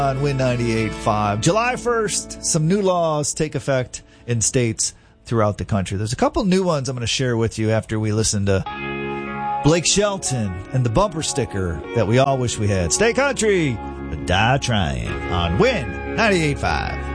On Win 98.5. July 1st, some new laws take effect in states throughout the country. There's a couple new ones I'm going to share with you after we listen to Blake Shelton and the bumper sticker that we all wish we had. Stay country, but die trying on Win 98.5.